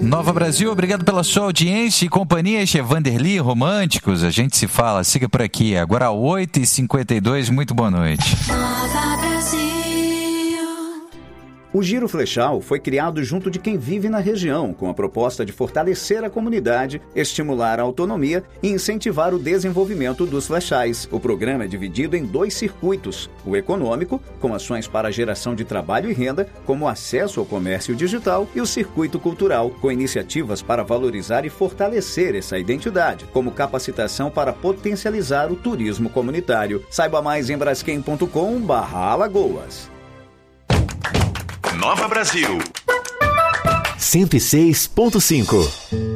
Nova Brasil, obrigado pela sua audiência e companhia. Este é Vanderly Românticos. A gente se fala, siga por aqui. Agora 8h52, muito boa noite. Nova Brasil. O Giro Flechal foi criado junto de quem vive na região, com a proposta de fortalecer a comunidade, estimular a autonomia e incentivar o desenvolvimento dos flechais. O programa é dividido em 2 circuitos: o econômico, com ações para a geração de trabalho e renda, como acesso ao comércio digital, e o circuito cultural, com iniciativas para valorizar e fortalecer essa identidade, como capacitação para potencializar o turismo comunitário. Saiba mais em braskem.com/Alagoas. Nova Brasil 106.5